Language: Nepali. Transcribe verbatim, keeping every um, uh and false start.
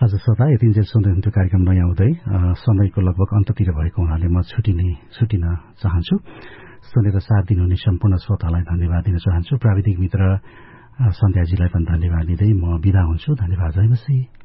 हजुर श्रोता, यति जेल सुन्दै हुन्थ्यो कार्यक्रम नयाँ उदय। समयको लगभग अन्ततिर भएको हुनाले म छुटिने छुटिन चाहन्छु। सुनेर साथ दिनुहुने सम्पूर्ण श्रोतालाई धन्यवाद दिन चाहन्छु। प्राविधिक मित्र सन्ध्याजीलाई पनि धन्यवाद दिँदै म बिदा हुन्छु। धन्यवाद। जय मसी।